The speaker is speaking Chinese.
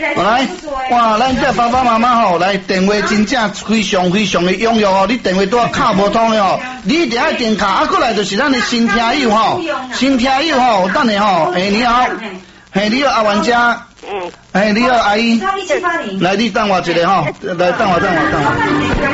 来，哇，咱这爸爸妈妈吼，来电话真正非常非常的踊跃哦。你电话拄啊卡无通的吼，你一定要点卡，啊，过来就是咱的新听友吼，新听友吼，等下吼，你好，你好阿玩家，你好阿姨，来你等我一下吼，来等我。